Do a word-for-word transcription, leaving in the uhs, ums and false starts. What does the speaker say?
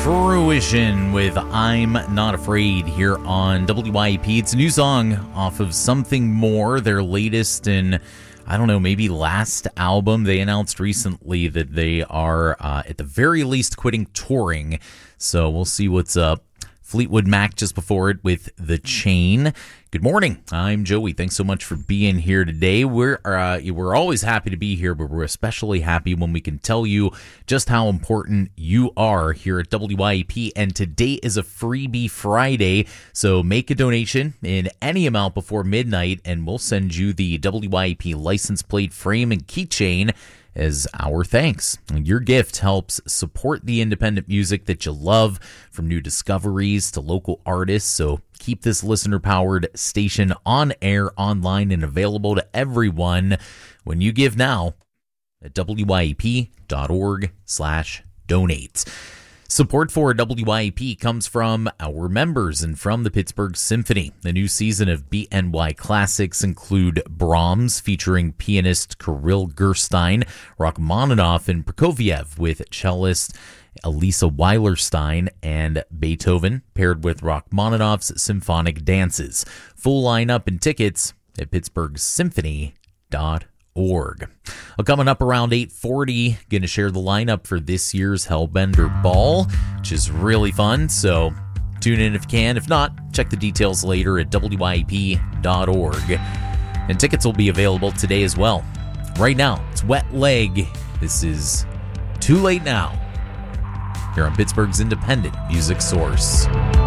Fruition with I'm Not Afraid here on W Y A P. It's a new song off of Something More, their latest and I don't know, maybe last album. They announced recently that they are, uh, at the very least, quitting touring. So we'll see what's up. Fleetwood Mac just before it with The Chain. Good morning. I'm Joey. Thanks so much for being here today. We're uh, we're always happy to be here, but we're especially happy when we can tell you just how important you are here at W Y A P. And today is a Freebie Friday, so make a donation in any amount before midnight, and we'll send you the W Y A P license plate frame and keychain as our thanks. Your gift helps support the independent music that you love, from new discoveries to local artists. So keep this listener-powered station on air, online, and available to everyone when you give now at W Y A P dot org slash donate. Support for W Y A P comes from our members and from the Pittsburgh Symphony. The new season of B N Y classics include Brahms featuring pianist Kirill Gerstein, Rachmaninoff and Prokofiev with cellist Elisa Weilerstein, and Beethoven paired with Rachmaninoff's symphonic dances. Full lineup and tickets at pittsburgh symphony dot org. Well, coming up around eight forty, going to share the lineup for this year's Hellbender Ball, which is really fun, so tune in if you can. If not, check the details later at W Y A P dot org. And tickets will be available today as well. Right now, it's Wet Leg. This is Too Late Now, here on Pittsburgh's independent music source.